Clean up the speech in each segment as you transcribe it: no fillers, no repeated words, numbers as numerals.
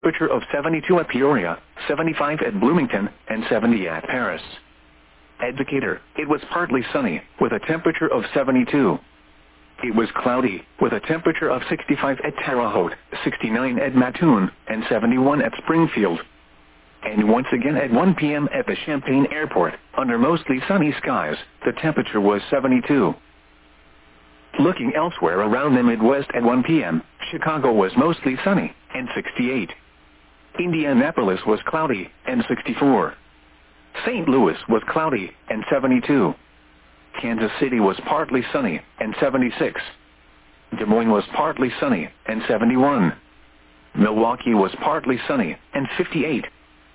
temperature of 72 at Peoria, 75 at Bloomington, and 70 at Paris. At Decatur, it was partly sunny, with a temperature of 72. It was cloudy, with a temperature of 65 at Terre Haute, 69 at Mattoon, and 71 at Springfield. And once again at 1 p.m. at the Champaign Airport, under mostly sunny skies, the temperature was 72. Looking elsewhere around the Midwest at 1 p.m., Chicago was mostly sunny, and 68. Indianapolis was cloudy, and 64. St. Louis was cloudy, and 72. Kansas City was partly sunny, and 76. Des Moines was partly sunny, and 71. Milwaukee was partly sunny, and 58.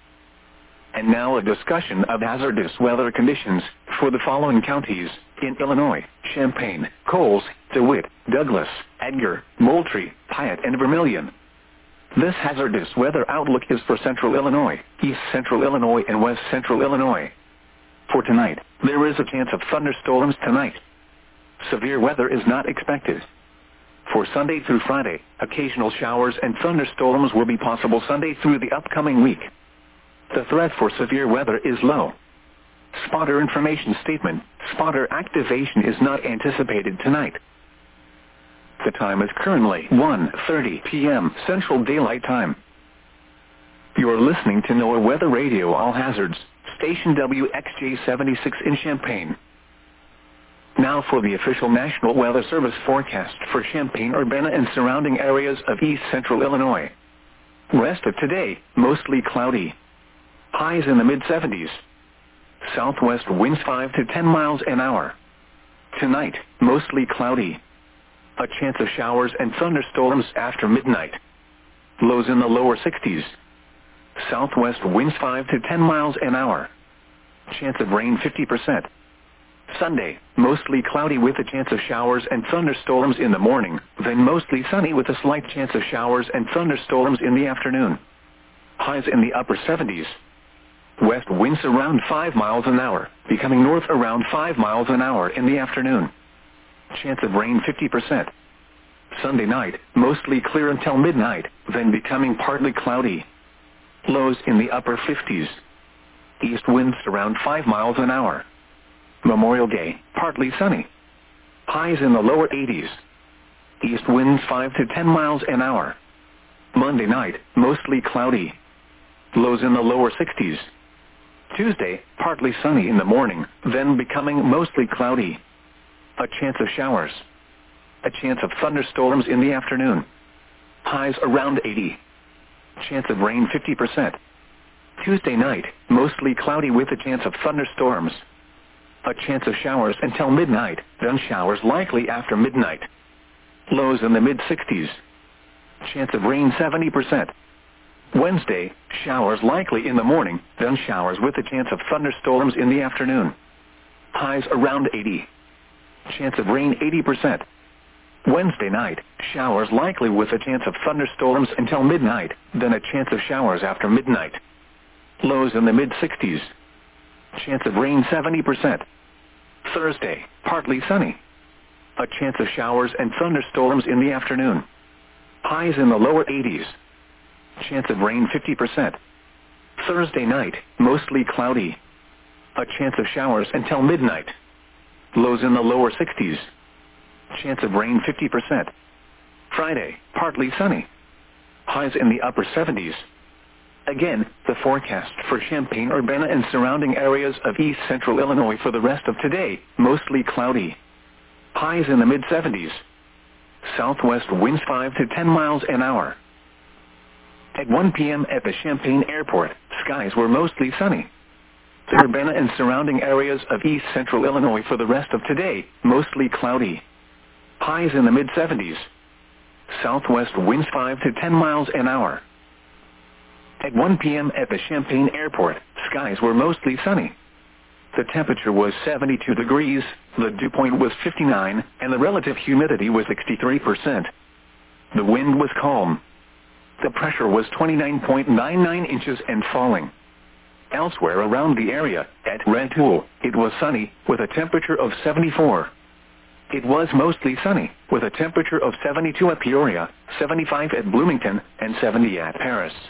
And now a discussion of hazardous weather conditions for the following counties in Illinois: Champaign, Coles, DeWitt, Douglas, Edgar, Moultrie, Piatt, and Vermilion. This hazardous weather outlook is for Central Illinois, East Central Illinois, and West Central Illinois. For tonight, there is a chance of thunderstorms tonight. Severe weather is not expected. For Sunday through Friday, occasional showers and thunderstorms will be possible Sunday through the upcoming week. The threat for severe weather is low. Spotter information statement: spotter activation is not anticipated tonight. The time is currently 1:30 p.m. Central Daylight Time. You are listening to NOAA Weather Radio All Hazards, station WXJ-76 in Champaign. Now for the official National Weather Service forecast for Champaign-Urbana and surrounding areas of East Central Illinois. Rest of today, mostly cloudy. Highs in the mid-70s. Southwest winds 5 to 10 miles an hour. Tonight, mostly cloudy. A chance of showers and thunderstorms after midnight. Lows in the lower 60s. Southwest winds 5 to 10 miles an hour. Chance of rain 50%. Sunday, mostly cloudy with a chance of showers and thunderstorms in the morning, then mostly sunny with a slight chance of showers and thunderstorms in the afternoon. Highs in the upper 70s. West winds around 5 miles an hour, becoming north around 5 miles an hour in the afternoon. Chance of rain 50%. Sunday night, mostly clear until midnight, then becoming partly cloudy. Lows in the upper 50s. East winds around 5 miles an hour. Memorial Day, partly sunny. Highs in the lower 80s. East winds 5 to 10 miles an hour. Monday night, mostly cloudy. Lows in the lower 60s. Tuesday, partly sunny in the morning, then becoming mostly cloudy. A chance of showers. A chance of thunderstorms in the afternoon. Highs around 80. Chance of rain 50%. Tuesday night, mostly cloudy with a chance of thunderstorms. A chance of showers until midnight, then showers likely after midnight. Lows in the mid-60s. Chance of rain 70%. Wednesday, showers likely in the morning, then showers with a chance of thunderstorms in the afternoon. Highs around 80. Chance of rain 80%. Wednesday night, showers likely with a chance of thunderstorms until midnight, then a chance of showers after midnight. Lows in the mid-60s. Chance of rain 70%. Thursday, partly sunny. A chance of showers and thunderstorms in the afternoon. Highs in the lower 80s. Chance of rain 50%. Thursday night, mostly cloudy. A chance of showers until midnight. Lows in the lower 60s. Chance of rain 50%. Friday, partly sunny. Highs in the upper 70s. Again, the forecast for Champaign-Urbana and surrounding areas of East Central Illinois for the rest of today, mostly cloudy. Highs in the mid-70s. Southwest winds 5 to 10 miles an hour. At 1 p.m. at the Champaign Airport, skies were mostly sunny. Urbana and surrounding areas of East Central Illinois for the rest of today, mostly cloudy. Highs in the mid-70s. Southwest winds 5 to 10 miles an hour. At 1 p.m. at the Champaign Airport, skies were mostly sunny. The temperature was 72 degrees, the dew point was 59, and the relative humidity was 63%. The wind was calm. The pressure was 29.99 inches and falling. Elsewhere around the area, at Rantoul, it was sunny, with a temperature of 74. It was mostly sunny, with a temperature of 72 at Peoria, 75 at Bloomington, and 70 at Paris.